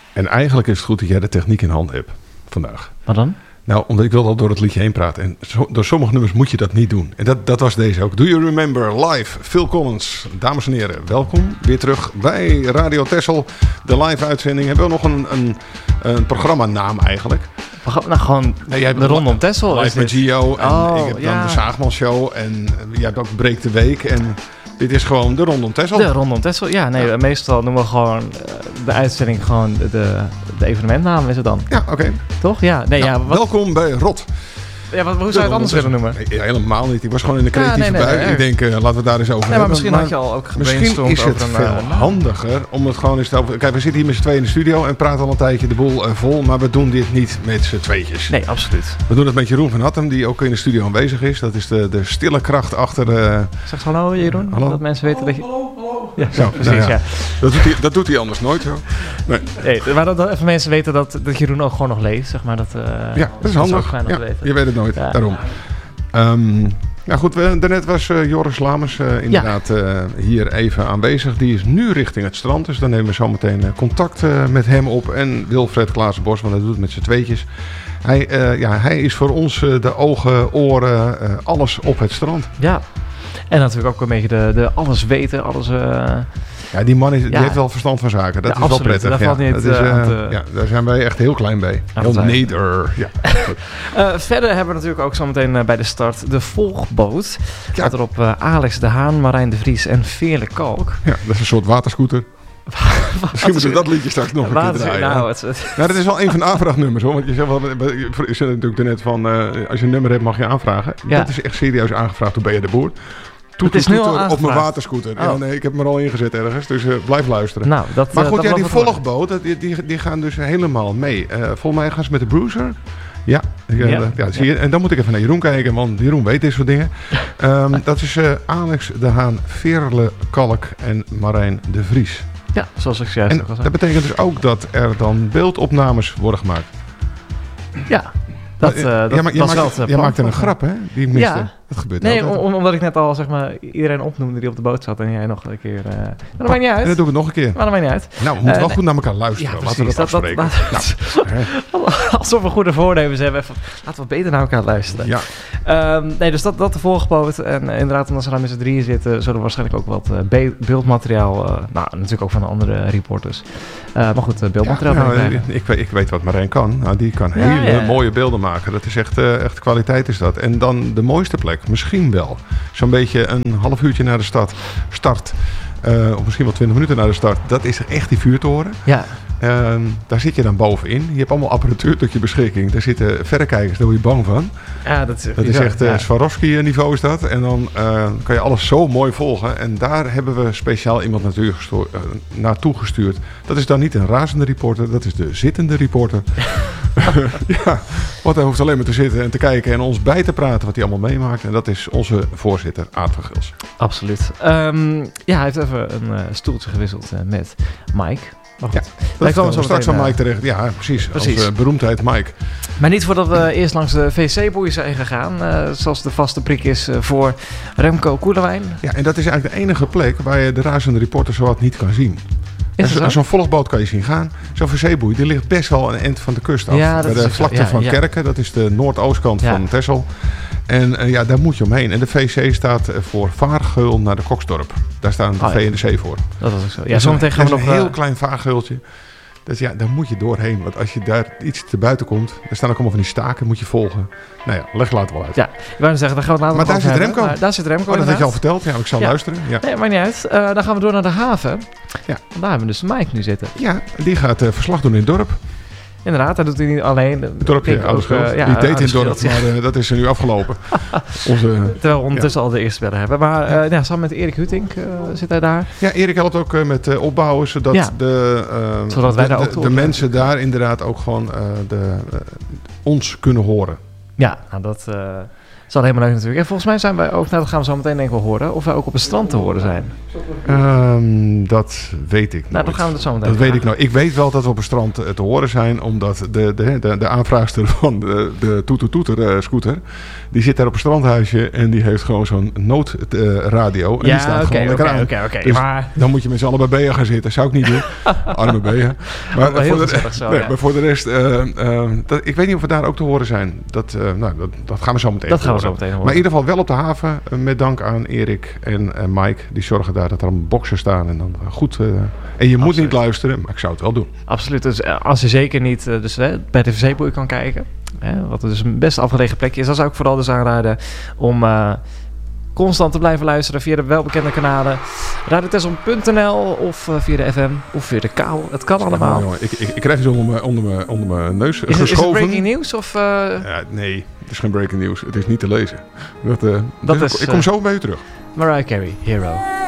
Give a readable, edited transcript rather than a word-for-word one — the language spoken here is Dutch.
En eigenlijk is het goed dat jij de techniek in hand hebt vandaag. Wat dan? Nou, omdat ik wilde al door het liedje heen praten. En door sommige nummers moet je dat niet doen. En dat was deze ook. Do You Remember Live, Phil Collins. Dames en heren, welkom. Weer terug bij Radio Texel. De live uitzending. Hebben we nog een programmanaam eigenlijk? Nou, gewoon de Rondom Texel. Live met Gio. En ik heb dan de Zaagman Show. En jij hebt ook Breek de Week. En dit is gewoon de Rondom Texel. De Rondom Texel, ja. Nee, meestal noemen we gewoon de uitzending gewoon de evenementnaam is het dan. Ja, oké. Toch? Ja. Nee, nou, welkom bij Rot. Ja, hoe zou je het anders willen noemen? Nee, helemaal niet. Ik was gewoon in de creatieve bui. Ik denk, laten we daar eens over hebben. Maar misschien had je al ook gebrainstormd over Misschien is het veel handiger om het gewoon eens te over... Kijk, we zitten hier met z'n tweeën in de studio en praten al een tijdje de boel vol. Maar we doen dit niet met z'n tweetjes. Nee, absoluut. We doen het met Jeroen van Hattem, die ook in de studio aanwezig is. Dat is de stille kracht achter... Zeg hallo Jeroen, hallo? Dat mensen weten dat je... Hallo. Ja, zo, precies, nou ja. Dat doet hij anders nooit zo. Nee, maar dat even mensen weten dat Jeroen ook gewoon nog leeft, zeg maar. Ja, dat is handig. Ja, je weet het nooit, daarom. Nou goed, daarnet was Joris Lamers inderdaad hier even aanwezig. Die is nu richting het strand, dus dan nemen we zo meteen contact met hem op. En Wilfred Klaasenbos, want hij doet het met z'n tweetjes. Hij is voor ons de ogen, oren, alles op het strand. Ja, en natuurlijk ook een beetje de alles weten, alles... Ja, die man die heeft wel verstand van zaken. Dat is absoluut, wel prettig. Dat valt niet daar zijn wij echt heel klein bij. Heel neder. Ja, verder hebben we natuurlijk ook zometeen bij de start de volgboot. Gaat erop Alex de Haan, Marijn de Vries en Veerle Kalk. Ja, dat is een soort waterscooter. Misschien moeten we dat liedje straks nog een keer draaien. Nou, dat is wel een van de aanvraagnummers hoor. Want je zegt wel, je zei natuurlijk net van als je een nummer hebt mag je aanvragen. Ja. Dat is echt serieus aangevraagd door Ben de Boer. Het is nu al op mijn waterscooter. Ja, nee, ik heb hem er al ingezet ergens, dus blijf luisteren. Nou, maar goed, die volgboot, die gaan dus helemaal mee. Volgens mij gaan ze met de Bruiser. Ja, zie je. En dan moet ik even naar Jeroen kijken, want Jeroen weet dit soort dingen. Dat is Alex de Haan, Veerle Kalk en Marijn de Vries. Ja, zoals ik juist al zei. Dat betekent dus ook dat er dan beeldopnames worden gemaakt. Ja. Je maakte een grap, hè? Die miste. Ja. Dat gebeurt nee, omdat ik net al zeg maar iedereen opnoemde die op de boot zat en jij nog een keer... Maar dat maakt niet uit. En dat doen we nog een keer. Maar dat maakt niet uit. Nou, we moeten wel goed naar elkaar luisteren. Ja, laten we dat afspreken. Alsof we goede voornemens hebben. Laten we beter naar elkaar luisteren. Ja. Nee, dus dat de volgeboot. En inderdaad, omdat ze daar met z'n drieën zitten, zullen we waarschijnlijk ook wat beeldmateriaal... natuurlijk ook van de andere reporters. Maar goed, beeldmateriaal. Ik weet wat Marijn kan. Nou, die kan hele mooie beelden maken. Dat is echt kwaliteit is dat. En dan de mooiste plek. Misschien wel. Zo'n beetje een half uurtje naar de start. Of misschien wel 20 minuten naar de start. Dat is echt die vuurtoren. Ja. Daar zit je dan bovenin. Je hebt allemaal apparatuur tot je beschikking. Daar zitten verrekijkers, daar word je bang van. Ja, dat is echt Swarovski niveau is dat. En dan kan je alles zo mooi volgen. En daar hebben we speciaal iemand naartoe gestuurd. Dat is dan niet een razende reporter. Dat is de zittende reporter. Ja, want hij hoeft alleen maar te zitten en te kijken en ons bij te praten wat hij allemaal meemaakt. En dat is onze voorzitter Aad van Gils. Absoluut. Hij heeft even een stoeltje gewisseld met Mike. Maar goed, wij komen zo straks van Mike terecht. Ja, precies. Als beroemdheid Mike. Maar niet voordat we eerst langs de VC-boei zijn gegaan. Zoals de vaste prik is voor Remco Koelewijn. Ja, en dat is eigenlijk de enige plek waar je de razende reporter zowat niet kan zien. Zo'n volgboot kan je zien gaan. Zo'n VC-boei, die ligt best wel een eind van de kust af. Ja, bij de vlakte van Kerken, dat is de noordoostkant van Texel. En daar moet je omheen. En de VC staat voor Vaargeul naar de Koksdorp. Daar staan de V en de C voor. Dat was ook zo. Ja, zometeen gaan we nog een heel klein vaargeultje. Dus ja, daar moet je doorheen. Want als je daar iets te buiten komt, er staan ook allemaal van die staken, moet je volgen. Nou ja, leg later wel uit. Ja, ik wou zeggen, daar gaan we het later maar daar zit Remco. Daar zit Remco. Dat had je al verteld. Ja, ik zal luisteren. Ja. Nee, maakt niet uit. Dan gaan we door naar de haven. Ja. En daar hebben we dus Mike nu zitten. Ja, die gaat verslag doen in het dorp. Inderdaad, dat doet hij niet alleen. Het dorpje Ouderschild. Die deed in het dorp, maar dat is er nu afgelopen. Terwijl we ondertussen al de eerste bellen hebben. Maar samen met Erik Hutink zit hij daar. Ja, Erik helpt ook met opbouwen, zodat de mensen daar inderdaad ook gewoon ons kunnen horen. Ja, nou dat... is al helemaal leuk natuurlijk. En volgens mij zijn wij ook, dat gaan we zo meteen denk ik wel horen, of wij ook op het strand te horen zijn. Dat weet ik nou, dan gaan we het zo meteen. Dat weet ik nou. Ik weet wel dat we op het strand te horen zijn, omdat de aanvraagster van de toeter scooter, die zit daar op een strandhuisje en die heeft gewoon zo'n noodradio. En die staat gewoon lekker aan. Dus dan moet je met z'n allen bij Bea gaan zitten. Zou ik niet doen. Arme Bea. Maar voor de rest, ik weet niet of we daar ook te horen zijn. Dat gaan we zo meteen horen. Maar in ieder geval wel op de haven. Met dank aan Erik en Mike. Die zorgen daar dat er een boxen staan. En dan goed. En je moet niet luisteren, maar ik zou het wel doen. Absoluut. Dus als je zeker niet bij de Verzee-boei kan kijken. Wat dus een best afgelegen plekje is. Dan zou ik vooral dus aanraden om constant te blijven luisteren via de welbekende kanalen. Radiotesson.nl of via de FM of via de kabel. Het kan allemaal. Jongen, ik krijg ze onder mijn neus geschoven. Is het breaking news? Of, nee, het is geen breaking news. Het is niet te lezen. Ik kom zo bij u terug. Mariah Carey, Hero.